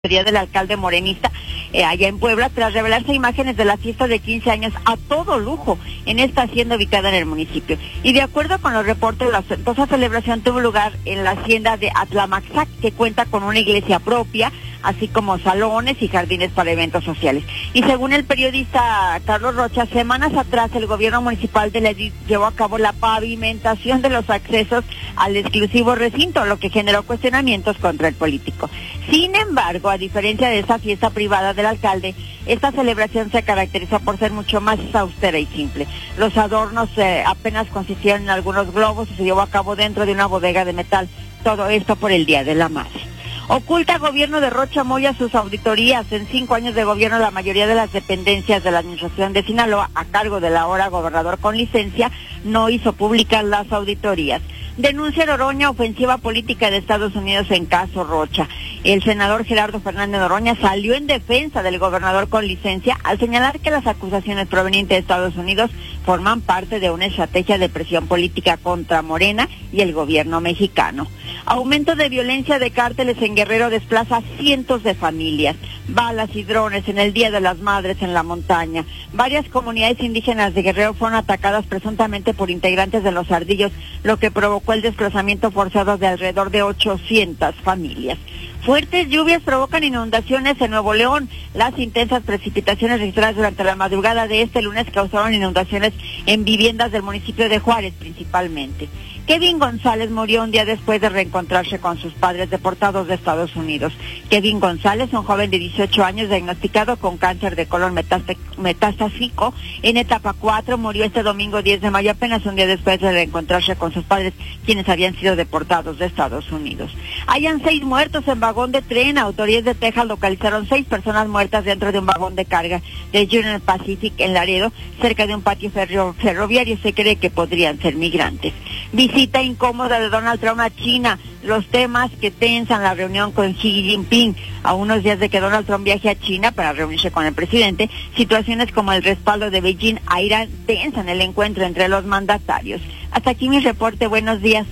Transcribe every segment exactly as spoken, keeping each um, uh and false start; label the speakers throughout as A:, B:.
A: del alcalde morenista eh, allá en Puebla, tras revelarse imágenes de la fiesta de quince años a todo lujo en esta hacienda ubicada en el municipio. Y de acuerdo con los reportes, la ostentosa celebración tuvo lugar en la hacienda de Atlamaxac, que cuenta con una iglesia propia, así como salones y jardines para eventos sociales. Y según el periodista Carlos Rocha, semanas atrás el gobierno municipal de Ledín llevó a cabo la pavimentación de los accesos al exclusivo recinto, lo que generó cuestionamientos contra el político. Sin embargo, a diferencia de esa fiesta privada del alcalde, esta celebración se caracteriza por ser mucho más austera y simple. Los adornos eh, apenas consistieron en algunos globos y se llevó a cabo dentro de una bodega de metal. Todo esto por el Día de la Madre. Oculta gobierno de Rocha Moya sus auditorías. En cinco años de gobierno, la mayoría de las dependencias de la administración de Sinaloa, a cargo del ahora gobernador con licencia, no hizo públicas las auditorías. Denuncia Noroña ofensiva política de Estados Unidos en caso Rocha. El senador Gerardo Fernández Noroña salió en defensa del gobernador con licencia al señalar que las acusaciones provenientes de Estados Unidos forman parte de una estrategia de presión política contra Morena y el gobierno mexicano. Aumento de violencia de cárteles en Guerrero desplaza a cientos de familias. Balas y drones en el Día de las Madres en la montaña. Varias comunidades indígenas de Guerrero fueron atacadas presuntamente por integrantes de los Ardillos, lo que provocó el desplazamiento forzado de alrededor de ochocientas familias. Fuertes lluvias provocan inundaciones en Nuevo León. Las intensas precipitaciones registradas durante la madrugada de este lunes causaron inundaciones en viviendas del municipio de Juárez principalmente. Kevin González murió un día después de reencontrarse con sus padres deportados de Estados Unidos. Kevin González, un joven de dieciocho años diagnosticado con cáncer de colon metastásico en etapa cuatro, murió este domingo diez de mayo, apenas un día después de reencontrarse con sus padres, quienes habían sido deportados de Estados Unidos. Hayan seis muertos en vagón de tren. Autoridades de Texas localizaron seis personas muertas dentro de un vagón de carga de Union Pacific en Laredo, cerca de un patio ferro ferroviario. Se cree que podrían ser migrantes. Visita incómoda de Donald Trump a China, los temas que tensan la reunión con Xi Jinping. A unos días de que Donald Trump viaje a China para reunirse con el presidente, situaciones como el respaldo de Beijing a Irán tensan el encuentro entre los mandatarios. Hasta aquí mi reporte, buenos días.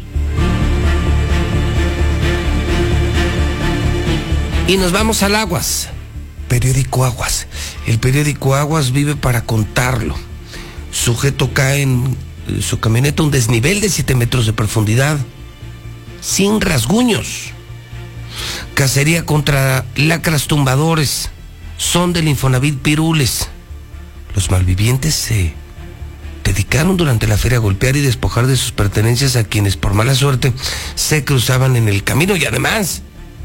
B: Y nos vamos al Aguas, periódico Aguas. El periódico Aguas vive para contarlo. Sujeto cae en su camioneta a un desnivel de siete metros de profundidad, sin rasguños. Cacería contra lacras tumbadores, son del Infonavit Pirules. Los malvivientes se dedicaron durante la feria a golpear y despojar de sus pertenencias a quienes por mala suerte se cruzaban en el camino, y además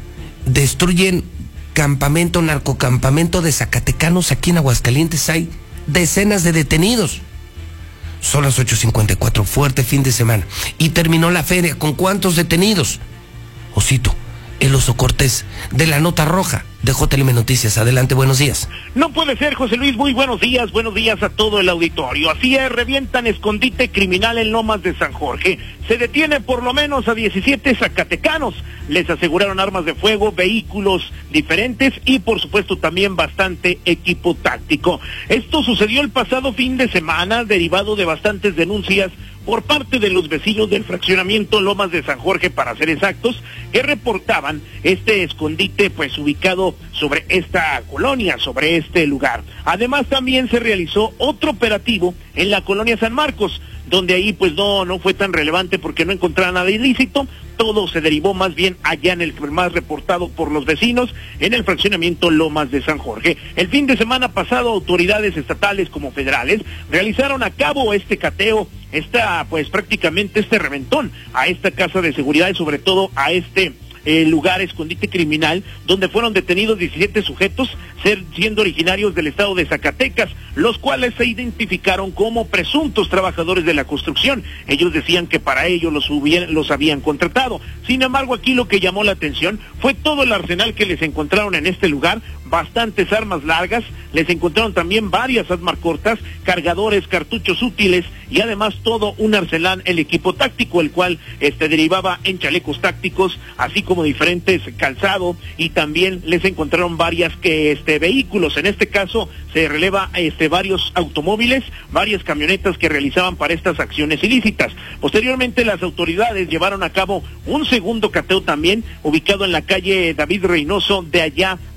B: destruyen campamento, narcocampamento de zacatecanos. Aquí en Aguascalientes hay decenas de detenidos. Son las ocho cincuenta y cuatro, fuerte fin de semana. Y terminó la feria. ¿Con cuántos detenidos? Osito, el Oso Cortés, de la Nota Roja, de J L M Noticias. Adelante, buenos días.
C: No puede ser, José Luis, muy buenos días, buenos días a todo el auditorio. Así es, revientan escondite criminal en Lomas de San Jorge. Se detiene por lo menos a diecisiete zacatecanos. Les aseguraron armas de fuego, vehículos diferentes y por supuesto también bastante equipo táctico. Esto sucedió el pasado fin de semana, derivado de bastantes denuncias por parte de los vecinos del fraccionamiento Lomas de San Jorge, para ser exactos, que reportaban este escondite pues ubicado sobre esta colonia, sobre este lugar. Además también se realizó otro operativo en la colonia San Marcos, donde ahí pues no, no fue tan relevante porque no encontraron nada ilícito. Todo se derivó más bien allá en el más reportado por los vecinos, en el fraccionamiento Lomas de San Jorge. El fin de semana pasado, autoridades estatales como federales realizaron a cabo este cateo, esta pues prácticamente este reventón a esta casa de seguridad y sobre todo a este el lugar escondite criminal, donde fueron detenidos diecisiete sujetos, ser, siendo originarios del estado de Zacatecas, los cuales se identificaron como presuntos trabajadores de la construcción. Ellos decían que para ello los, hubieran, los habían contratado. Sin embargo, aquí lo que llamó la atención fue todo el arsenal que les encontraron en este lugar, bastantes armas largas, les encontraron también varias armas cortas, cargadores, cartuchos útiles y además todo un arsenal, el equipo táctico, el cual este derivaba en chalecos tácticos, así como diferentes calzado, y también les encontraron varias que este vehículos. En este caso se releva este varios automóviles, varias camionetas que realizaban para estas acciones ilícitas. Posteriormente las autoridades llevaron a cabo un segundo cateo también ubicado en la calle David Reynoso de allá